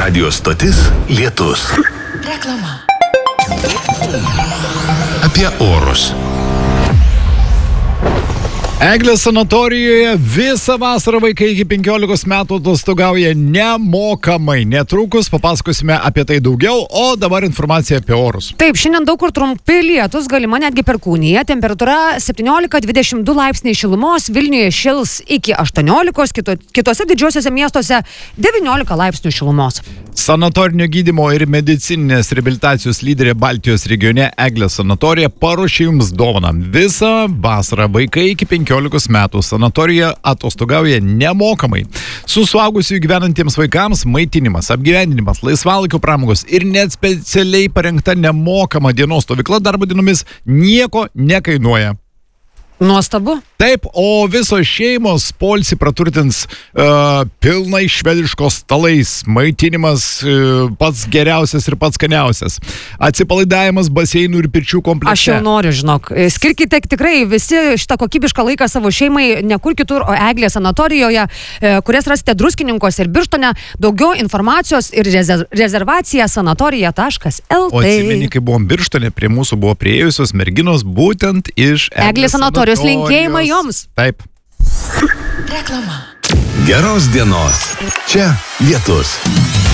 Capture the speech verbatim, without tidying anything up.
Radio stotis Lietus. Reklama. Apie orus. Eglės sanatorijoje visą vasarą vaikai iki penkiolikos metų atostogauja nemokamai. Netrukus papasakosime apie tai daugiau, o dabar informacija apie orus. Taip, šiandien daug kur trumpi lietus, galima netgi perkūnija. Temperatūra septyniolika dvidešimt du laipsniai šilumos, Vilniuje šils iki aštuoniolikos, kito, kitose didžiuosiuose miestuose devyniolika laipsnių šilumos. Sanatorinio gydymo ir medicininės reabilitacijos lyderė Baltijos regione Eglės sanatorija paruošė jums dovaną. Visą vasarą vaikai iki penkiolikos metų sanatorija atostogauja nemokamai. Su suaugusiųjų gyvenantiems vaikams maitinimas, apgyvendinimas, laisvalaikio pramogos ir net specialiai parengta nemokama dienos stovykla darbo dienomis nieko nekainuoja. Nuostabu. Taip, o visos šeimos poilsį praturtins uh, pilnai švediškos stalais, maitinimas uh, pats geriausias ir pats skaniausias, atsipalaidavimas baseinų ir pirčių komplekse. Aš jau noriu, žinok. Skirkite tikrai visi šitą kokybišką laiką savo šeimai, ne kur kitur, o Eglės sanatorijoje, kurias rasite Druskininkuose ir Birštone. Daugiau informacijos ir rezerv- rezervacija sanatorija taškas el tė. O atsimeni, kai buvom Birštone, prie mūsų buvo priėjusios merginos būtent iš Eglės sanatorijos. Linkėjimai joms. Taip. Reklama. Geros dienos. Čia Lietus.